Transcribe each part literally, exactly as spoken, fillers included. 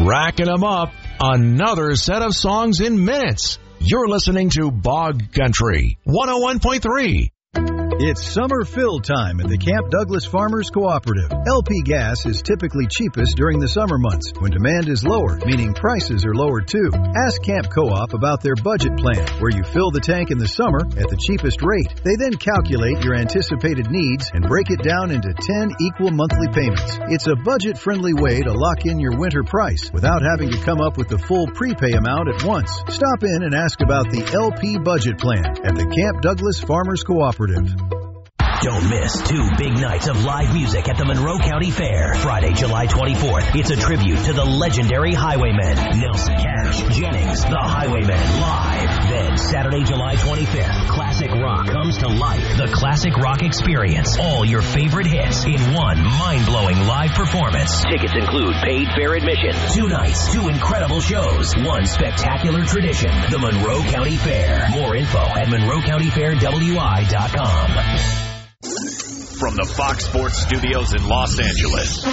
racking them up. Another set of songs in minutes. You're listening to Bog Country one oh one point three. It's summer fill time at the Camp Douglas Farmers Cooperative. L P gas is typically cheapest during the summer months when demand is lower, meaning prices are lower too. Ask Camp Co-op about their budget plan, where you fill the tank in the summer at the cheapest rate. They then calculate your anticipated needs and break it down into ten equal monthly payments. It's a budget-friendly way to lock in your winter price without having to come up with the full prepay amount at once. Stop in and ask about the L P budget plan at the Camp Douglas Farmers Cooperative. Don't miss two big nights of live music at the Monroe County Fair. Friday, July twenty-fourth. It's a tribute to the legendary Highwaymen. Nelson Cash, Jennings, the Highwaymen live. Then Saturday, July twenty-fifth. Classic rock comes to life. The Classic Rock Experience. All your favorite hits in one mind-blowing live performance. Tickets include paid fair admission. Two nights, two incredible shows. One spectacular tradition. The Monroe County Fair. More info at monroe county fair w i dot com. From the Fox Sports Studios in Los Angeles,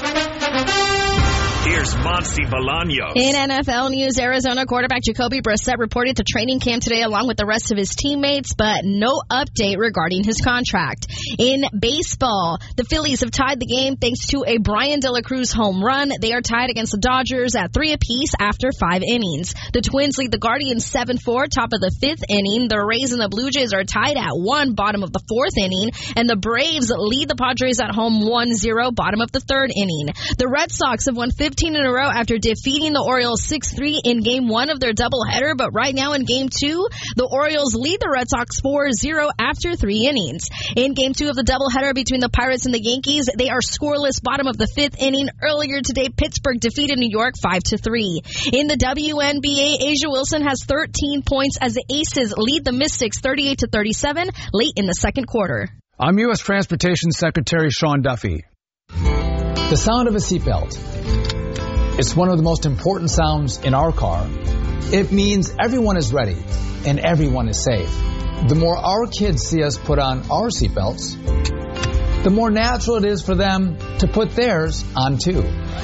here's Monty Bolaños. In N F L news, Arizona quarterback Jacoby Brissett reported to training camp today along with the rest of his teammates, but no update regarding his contract. In baseball, the Phillies have tied the game thanks to a Brian De La Cruz home run. They are tied against the Dodgers at three apiece after five innings. The Twins lead the Guardians seven four, top of the fifth inning. The Rays and the Blue Jays are tied at one, bottom of the fourth inning. And the Braves lead the Padres at home one zero, bottom of the third inning. The Red Sox have won fifteen in a row after defeating the Orioles six three in game one of their doubleheader, but right now in game two, the Orioles lead the Red Sox four zero after three innings. In game two of the doubleheader between the Pirates and the Yankees, they are scoreless bottom of the fifth inning. Earlier today, Pittsburgh defeated New York five to three. In the W N B A, A'ja Wilson has thirteen points as the Aces lead the Mystics thirty-eight to thirty-seven late in the second quarter. I'm U S Transportation Secretary Sean Duffy. The sound of a seatbelt. It's one of the most important sounds in our car. It means everyone is ready and everyone is safe. The more our kids see us put on our seatbelts, the more natural it is for them to put theirs on too.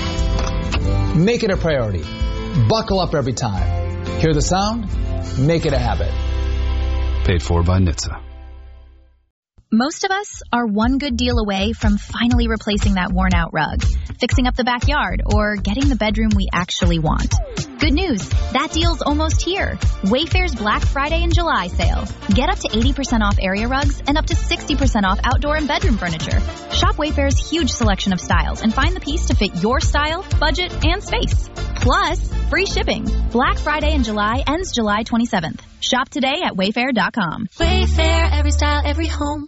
Make it a priority. Buckle up every time. Hear the sound? Make it a habit. Paid for by N H T S A. Most of us are one good deal away from finally replacing that worn-out rug, fixing up the backyard, or getting the bedroom we actually want. Good news, that deal's almost here. Wayfair's Black Friday and July sale. Get up to eighty percent off area rugs and up to sixty percent off outdoor and bedroom furniture. Shop Wayfair's huge selection of styles and find the piece to fit your style, budget, and space. Plus, free shipping. Black Friday in July ends July twenty-seventh. Shop today at wayfair dot com. Wayfair, every style, every home.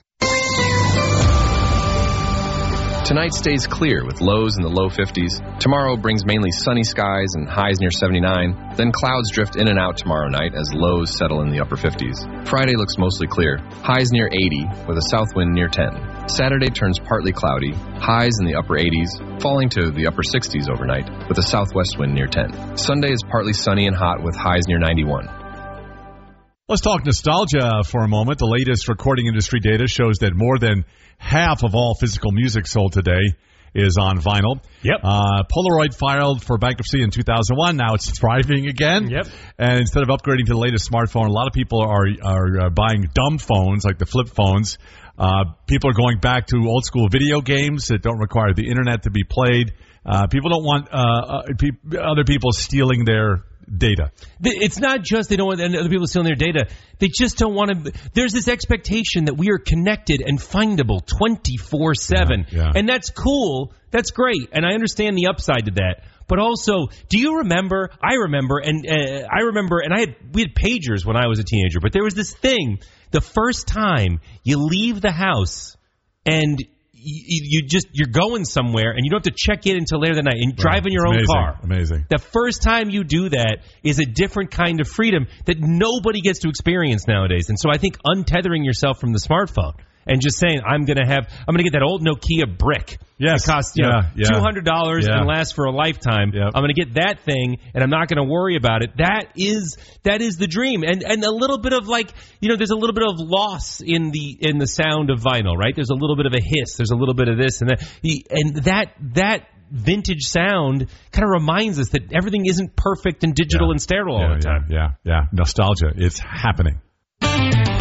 Tonight stays clear with lows in the low fifties. Tomorrow brings mainly sunny skies and highs near seventy-nine. Then clouds drift in and out tomorrow night as lows settle in the upper fifties. Friday looks mostly clear. Highs near eighty with a south wind near ten. Saturday turns partly cloudy. Highs in the upper eighties, falling to the upper sixties overnight with a southwest wind near ten. Sunday is partly sunny and hot with highs near ninety-one. Let's talk nostalgia for a moment. The latest recording industry data shows that more than half of all physical music sold today is on vinyl. Yep. Uh, Polaroid filed for bankruptcy in two thousand one. Now it's thriving again. Yep. And instead of upgrading to the latest smartphone, a lot of people are are uh, buying dumb phones like the flip phones. Uh, people are going back to old school video games that don't require the internet to be played. Uh, people don't want uh, uh, pe- other people stealing their data. It's not just they don't want other people stealing their data. They just don't want to. There's this expectation that we are connected and findable twenty-four seven. Yeah, yeah. And that's cool. That's great. And I understand the upside to that. But also, do you remember? I remember, and uh, I remember, and I had we had pagers when I was a teenager. But there was this thing: the first time you leave the house and You, you just you're going somewhere and you don't have to check in until later that night and right. drive in your it's own amazing. car. Amazing. The first time you do that is a different kind of freedom that nobody gets to experience nowadays. And so I think untethering yourself from the smartphone and just saying I'm going to have I'm going to get that old Nokia brick. Yes. It costs you yeah, know, yeah. two hundred dollars yeah. and lasts for a lifetime. Yep. I'm going to get that thing and I'm not going to worry about it. That is that is the dream. And and a little bit of like, you know, there's a little bit of loss in the in the sound of vinyl, right? There's a little bit of a hiss, there's a little bit of this and that. And that that vintage sound kind of reminds us that everything isn't perfect and digital Yeah. and sterile yeah, all the time. Yeah, yeah, yeah. Nostalgia. It's happening.